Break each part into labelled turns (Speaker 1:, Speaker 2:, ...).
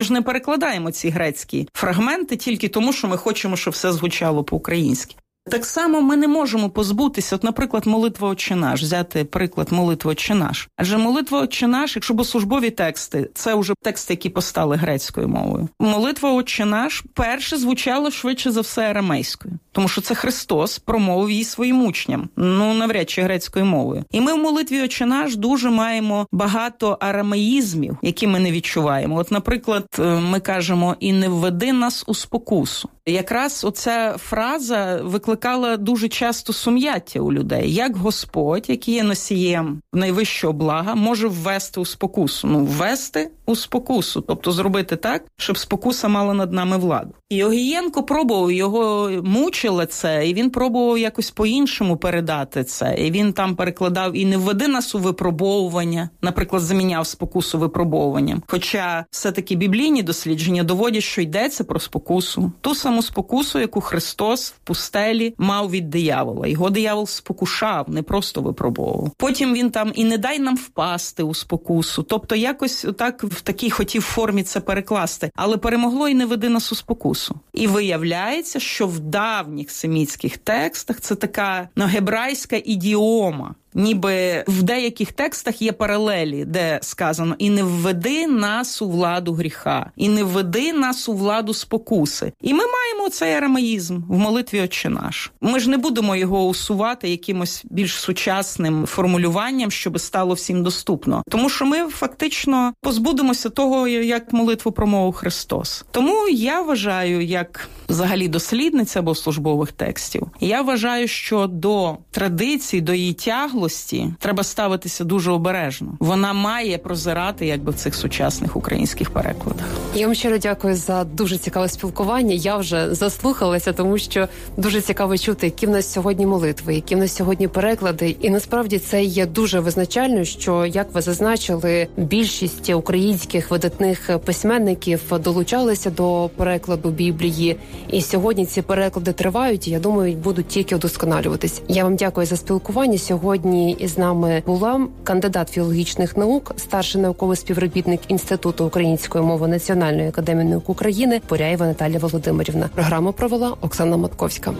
Speaker 1: ж не перекладаємо ці грецькі фрагменти тільки тому, що ми хочемо, щоб все звучало по-українськи. Так само ми не можемо позбутися, от, наприклад, молитва «Отче наш», взяти приклад молитви «Отче наш». Адже молитва «Отче наш», якщо богослужбові тексти, це вже тексти, які постали грецькою мовою. Молитва «Отче наш» перше звучала швидше за все арамейською, тому що це Христос промовив її своїм учням, навряд чи грецькою мовою. І ми в молитві «Отче наш» дуже маємо багато арамеїзмів, які ми не відчуваємо. От, наприклад, ми кажемо «І не введи нас у спокусу». Якраз оця фраза викликала дуже часто сум'яття у людей. Як Господь, який є носієм найвищого блага, може ввести у спокусу? Ввести у спокусу, тобто зробити так, щоб спокуса мала над нами владу. І Огієнко пробував, його мучило це, і він пробував якось по-іншому передати це. І він там перекладав «І не введи нас у випробовування», наприклад, заміняв спокусу випробовуванням. Хоча все-таки біблійні дослідження доводять, що йдеться про спокусу. Ту саму спокусу, яку Христос в пустелі мав від диявола. Його диявол спокушав, не просто випробовував. Потім він там «І не дай нам впасти у спокусу». Тобто якось так в такій хотів формі це перекласти. Але перемогло «І не веди нас у спокусу». І виявляється, що в давніх семітських текстах це така гебрайська ідіома. Ніби в деяких текстах є паралелі, де сказано «І не введи нас у владу гріха», «І не введи нас у владу спокуси». І ми маємо цей арамеїзм в молитві «Отче наш». Ми ж не будемо його усувати якимось більш сучасним формулюванням, щоб стало всім доступно. Тому що ми фактично позбудемося того, як молитву промовив Христос. Тому я вважаю, як взагалі дослідниця богослужбових текстів, я вважаю, що до традиції, до її тяглості треба ставитися дуже обережно. Вона має прозирати якби в цих сучасних українських перекладах.
Speaker 2: Я вам щиро дякую за дуже цікаве спілкування. Я вже заслухалася, тому що дуже цікаво чути, які в нас сьогодні молитви, які в нас сьогодні переклади. І насправді це є дуже визначально, що, як ви зазначили, більшість українських видатних письменників долучалися до перекладу Біблії. І сьогодні ці переклади тривають, і, я думаю, будуть тільки удосконалюватись. Я вам дякую за спілкування. Сьогодні із нами була кандидат філологічних наук, старший науковий співробітник Інституту української мови Національної академії наук України Поряєва Наталія Володимирівна. Програму провела Оксана Матковська.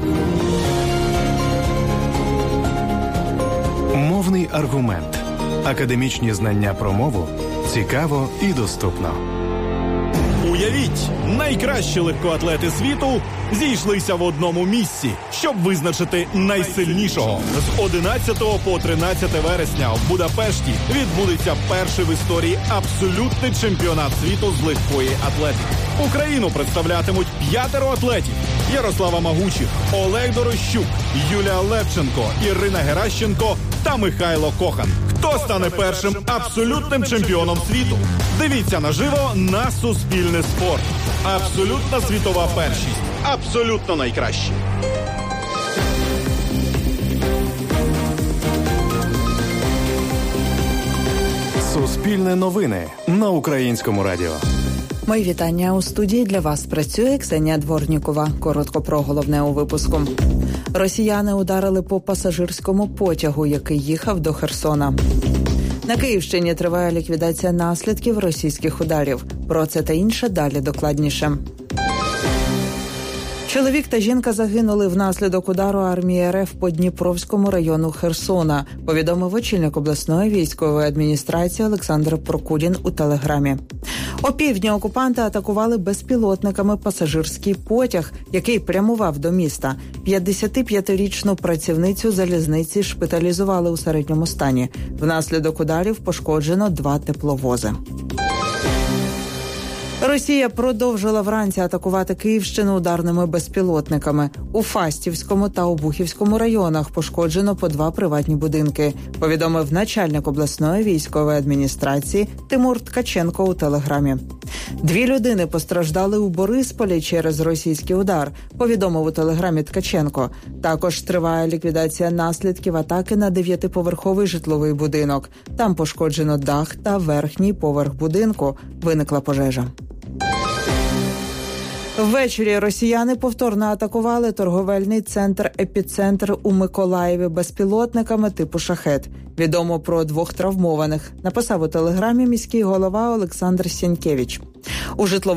Speaker 3: Мовний аргумент. Академічні знання про мову цікаво і доступно.
Speaker 4: Уявіть, найкращі легкоатлети світу зійшлися в одному місці, щоб визначити найсильнішого. З 11 по 13 вересня в Будапешті відбудеться перший в історії абсолютний чемпіонат світу з легкої атлетики. Україну представлятимуть 5 атлетів: Ярослава Магучих, Олег Дорощук, Юлія Левченко, Ірина Геращенко та Михайло Кохан. Хто стане першим абсолютним чемпіоном світу? Дивіться наживо на Суспільне спорт. Абсолютна світова першість. Абсолютно найкраще.
Speaker 3: Суспільне новини на Українському радіо.
Speaker 5: Мої вітання. У студії для вас працює Ксенія Дворнікова. Коротко про головне у випуску. Росіяни ударили по пасажирському потягу, який їхав до Херсона. На Київщині триває ліквідація наслідків російських ударів. Про це та інше далі докладніше. Чоловік та жінка загинули внаслідок удару армії РФ по Дніпровському району Херсона, повідомив очільник обласної військової адміністрації Олександр Прокудін у Телеграмі. Опівдні окупанти атакували безпілотниками пасажирський потяг, який прямував до міста. 55-річну працівницю залізниці шпиталізували у середньому стані. Внаслідок ударів пошкоджено 2 тепловози. Росія продовжила вранці атакувати Київщину ударними безпілотниками. У Фастівському та Обухівському районах пошкоджено по 2 приватні будинки, повідомив начальник обласної військової адміністрації Тимур Ткаченко у Телеграмі. 2 людини постраждали у Борисполі через російський удар, повідомив у Телеграмі Ткаченко. Також триває ліквідація наслідків атаки на 9-поверховий житловий будинок. Там пошкоджено дах та верхній поверх будинку. Виникла пожежа. Ввечері росіяни повторно атакували торговельний центр «Епіцентр» у Миколаєві безпілотниками типу «Шахед». Відомо про 2 травмованих, написав у Телеграмі міський голова Олександр Сінькевич. У житловому